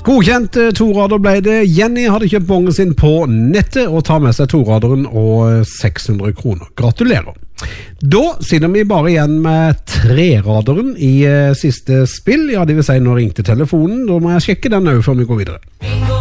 Godkjent torader ble det. Jenny hadde kjøpt bongen sin på nettet og tar med seg toraderen og 600 kroner. Gratulerer. Da sitter vi bare igjen med treraderen i siste spill. Ja, det vil si, nå ringte telefonen. Da må jeg sjekke den nå før vi går videre.